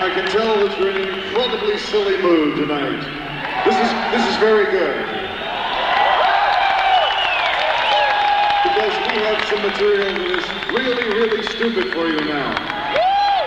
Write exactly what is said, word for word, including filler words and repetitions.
I can tell that you're in an incredibly silly mood tonight. This is this is very good. Because we have some material that is really, really stupid for you now.